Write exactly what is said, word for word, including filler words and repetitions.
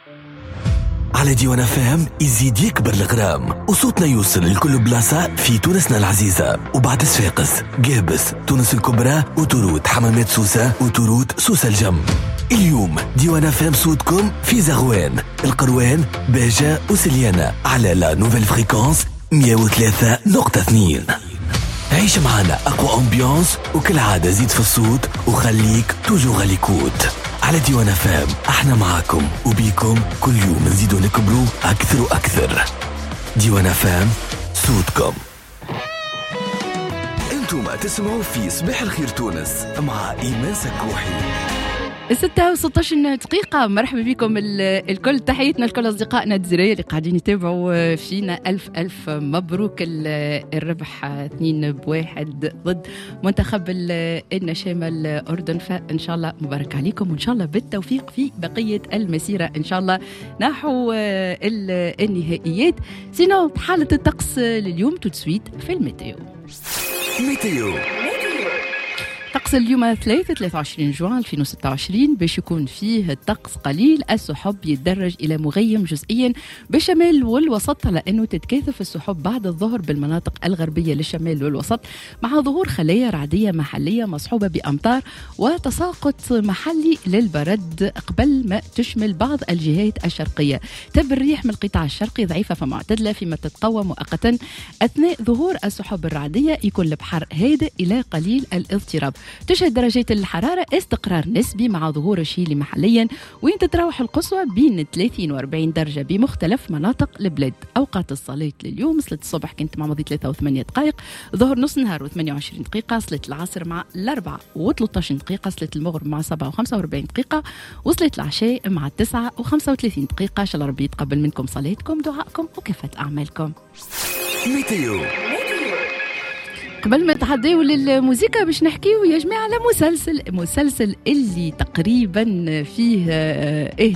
على ديوان فام يزيد يكبر الغرام وصوتنا يوصل لكل بلاصة في تونسنا العزيزة. وبعد صفاقس، قابس، تونس الكبرى، وتروت حمامات سوسة، وتروت سوسة الجم. اليوم ديوان فام صوتكم في زغوان، القروان، باجة وسليانة على لا نوفيل فريكونس مية وثلاثة نقطة اثنين. عيش معنا أقوى أمبيانس، وكل عادة زيد في الصوت وخليك توجو غاليكوت. على ديوان فام احنا معاكم وبيكم كل يوم نزيدو نكبروا أكثر وأكثر. ديوان فام صوتكم. انتم تسمعوا في صباح الخير تونس مع إيمان سكوحي. ستة وستة دقيقة. مرحبا بكم الكل، تحياتنا لكل أصدقائنا الجزائريين اللي قاعدين يتابعوا فينا. ألف ألف مبروك الربح اثنين بواحد ضد منتخب النشامة الأردن، فإن شاء الله مبارك عليكم وإن شاء الله بالتوفيق في بقية المسيرة إن شاء الله نحو النهائيات. سينو حالة الطقس لليوم تتسويت في الميتيو. ميتيو طقس اليوم ثلاثة ثلاثة وعشرين جوان ألفين وستة وعشرين باش يكون فيه الطقس قليل السحب، يتدرج إلى مغيم جزئيا بالشمال والوسط، على أنه تتكاثف السحب بعد الظهر بالمناطق الغربية للشمال والوسط، مع ظهور خلايا رعدية محلية مصحوبة بأمطار وتساقط محلي للبرد قبل ما تشمل بعض الجهات الشرقية. تب الريح من القطاع الشرقي ضعيفة فمعتدلة، فيما تتقوى مؤقتا أثناء ظهور السحب الرعدية. يكون البحر هادئ إلى قليل الاضطراب. تشهد درجات الحرارة استقرار نسبي مع ظهور الشيلي محليا، وين تتراوح القصوى بين ثلاثين وأربعين درجة بمختلف مناطق البلاد. أوقات الصلاة لليوم: صلاة الصبح كانت مع ماضي ثلاثة وثمانية دقائق، ظهر نص نهار وثمانية وعشرين دقيقة، صلاة العصر مع الأربعة وثلاثة عشر دقيقة، صلاة المغرب مع سبعة وخمسة وأربعين دقيقة، وصلاة العشاء مع تسعة وخمسة وثلاثين دقيقة. إن شاء الله ربي يتقبل منكم صلاتكم، دعائكم وكافة أعمالكم. ميتيو. قبل ما نتحداو للموسيقى باش نحكيو يا جماعة على مسلسل مسلسل اللي تقريبا فيه اه